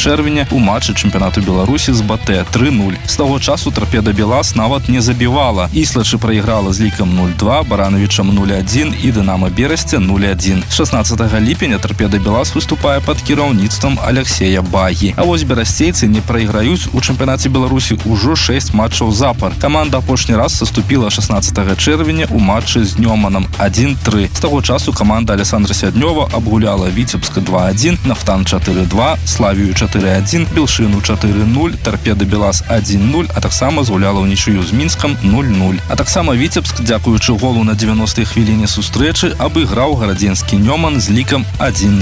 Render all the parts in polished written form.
чэрвеня у матчы чэмпіянату Беларусі з БТ 3-0. З таго часу Торпеда Белас нават не забівала. Іслачы прайграла з лікам 0-2, Барановічам 0-1 і Дынамо Берасце 0-1. 16 ліпеня Торпеда Белас выступае пад кіраўніцтвам Алексея Багі. А вось берасцейцы не прайграюць у чэмпіянаце Беларусі ўжо 6 матчаў запар. Каманда апошні раз саступіла 16 чэрвеня у матчы з Нёманам 1-3. З таго часу каманда Александра Сяднёва абгуляла Віцебска 2-1, Нафтан 4-2, Славію 4-1, Белшыну 4-0, Торпеда Белас 1-0, а таксама згуляла ўнічыю з Мінскам 0-0. А таксама Віцебск, дзякуючы голу на 90-й хвіліне сустрэчы, абыграў гарадзенскі Нёман з лікам 1-0.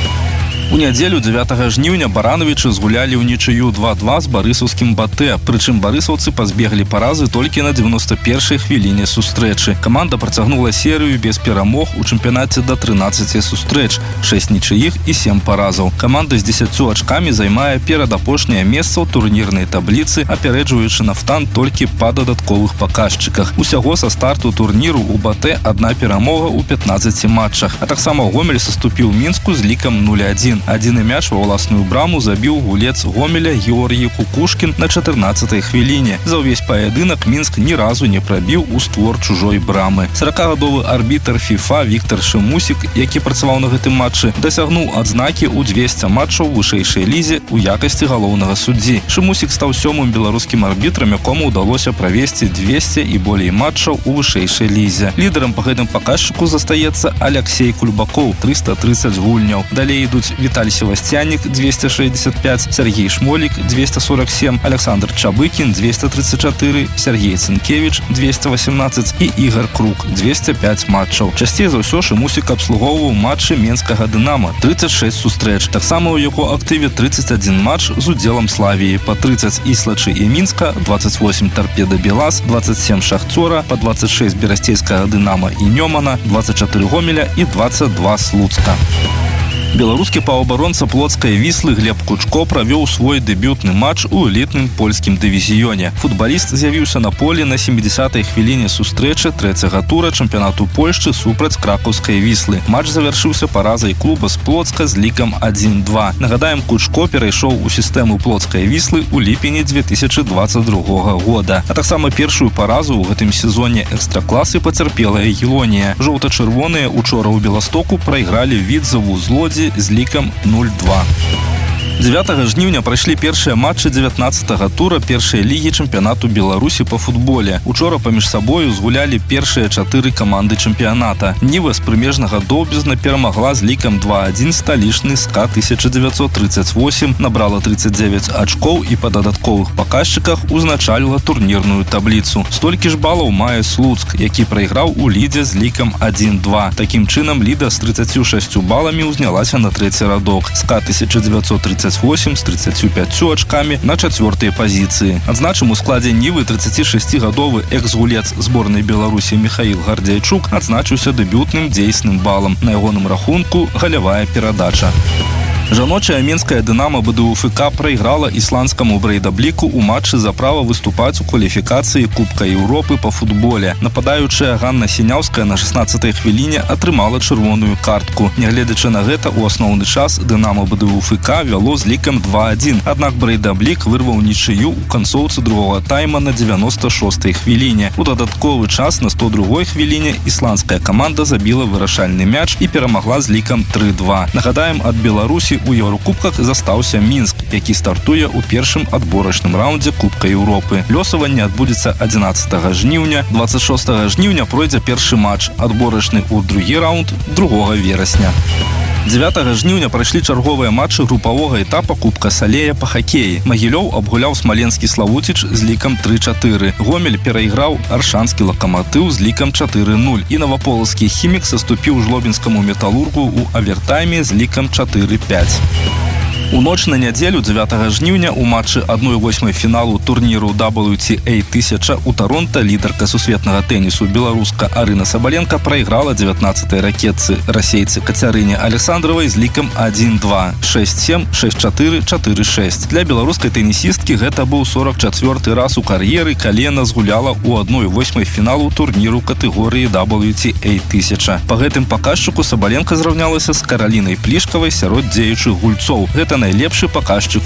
У нядзелю 9 жніўня Барановічы згулялі ўнічыю 2-2 з барысаўскім БТ, прычым барысаўцы пазбеглі паразы толькі на 91-й хвіліне сустрэчы. Каманда працягнула серыю без перамог у чэмпіянаце да 13 сустрэч, 6 нічыіх і 7 паразаў. Каманда з 10 ачкамі займае перадапошняе месца ў турнірнай табліцы, апярэджваючы Нафтан толькі па дадатковых паказчыках. Усяго са старту турніру у БТ адна перамога ў 15 матчах, а таксама Гомель саступіў Мінску з лікам 0-1. Адзіны мяч ва ўласную браму забіў гулец Гомеля Георгій Кукушкін на 14-й хвіліне. За ўвесь паядынак Мінск ні разу не прабіў у створ чужой брамы. 40-гадовы арбітр ФІФА Віктор Шымусік, які працаваў на гэтым матчы, дасягнуў адзнакі ў 200 матчаў вышэйшай лізе ў якасці галоўнага суддзі. Шымусік стаў 7-м беларускім арбітрам, якому ўдалося правесці 200 і болей матчаў у вышэйшай лізе. Лідарам па гэтым паказчыку застаецца Алексей Кульбакоў, 330 гульняў. Далей ідуць Віталь Севастьянік, 265, Сергей Шмолік, 247, Александр Чабыкін, 234, Сергей Цынкевич, 218 і Ігор Крук, 205 матчаў. Часцей за ўсё Шымусік абслугоўваў матчы Менскага Дынамо, 36 сустрэч. Таксама ў яго актыве 31 матч з удзелам Славіі, па 30 Іслачы і Мінска, 28 Торпеда Белас, 27 Шахцёра, па 26 Берасцейскага Дынамо і Нёмана, 24 Гомеля і 22 Слуцка. Беларускі паўабаронца плоцкай Віслы Глеб Кучко правёў свой дэбютны матч у элітным польскім дывізіёне. Футбаліст з'явіўся на полі на 70-й хвіліне сустрэчы трэцяга тура чэмпіянату Польшчы супраць кракаўскай Віслы. Матч завяршыўся паразай клуба з Плоцка з лікам 1-2. Нагадаем, Кучко перайшоў у сістэму плоцкай Віслы ў ліпені 2022 года. А таксама першую паразу ў гэтым сезоне экстракласы пацярпела Егілонія. Жоўта-чырвоныя учора ў Беластоку прайгралі Відзаву з Лодзі з лікам 0-2. 9 жніўня прайшлі першыя матчы 19-го тура першай лігі чэмпіянату Беларусі па футболе. Учора паміж сабою згулялі першыя 4 каманды чэмпіяната. Ніва з прымежнага Доўбезна перамагла з лікам 2-1 сталічны СКА 1938, набрала 39 ачкоў і па дадатковых паказчыках узначаліла турнірную табліцу. Столькі ж балаў мае Слуцк, які прайграў у лідзе з лікам 1-2. Такім чынам ліда з 36 баламі ўзнялася на трэці радок. СКА 1938 з 35 ачкамі на 4-й пазіцыі. Адзначым, у складзе Нівы 36-гадовы экс-гулец зборнай Беларусі Михаил Гардзяйчук адзначыўся дэбютным дзейсным балам. На ягоным рахунку галявая перадача. Жаночая менская Дынамо БДУ-ФК прайграла ісландскаму Брейдабліку ў матчы за права выступаць у кваліфікацыі Кубка Еўропы па футболе. Нападаючая Ганна Сіняўская на 16-й хвіліне атрымала чырвоную картку. Нягледзячы на гэта, у асноўны час Дынамо БДУ-ФК вяло з лікам 2-1. Аднак Брейдаблік вырваў нічыю ў канцоўцы другога тайма на 96-й хвіліне. У дадатковы час на 102-й хвіліне ісландская каманда забіла вырашальны мяч і перамагла з лікам 3-2. Нагадаем, ад Беларусі у Еўрокубках застаўся Мінск, які стартуе ў першым адборачным раўндзе Кубка Еўропы. Лёсаванне адбудзецца 11 жніўня. 26 жніўня пройдзе першы матч, адборачны ў другі раўнд 2 верасня. 9 жніўня прайшлі чарговыя матчы групавога этапа Кубка Салея па хакеі. Магілёў абгуляў смаленскі Славуціч з лікам 3-4. Гомель перайграў аршанскі Лакаматыў з лікам 4-0. І наваполацкі Хімік саступіў жлобінскаму Металургу ў авертайме з лікам 4-5. У ноч на нядзелю 9 жніўня у матчы 1/8 фіналу турніру WTA 1000 у Торонто лідарка сусветнага тэнісу беларуска Арына Сабаленка прайграла 19-й ракетцы расейцы Кацярыне Александровай з лікам 1-2, 6-7, 6-4, 4-6. Для беларускай тэнісісткі гэта быў 44-й раз у кар'еры, калі яна згуляла ў 1/8 фіналу турніру катэгорыі WTA 1000. Па гэтым паказчыку Сабаленка зраўнялася з Каралінай Плішкавай сярод дзеючых гульцоў. Гэта найлепшы паказчык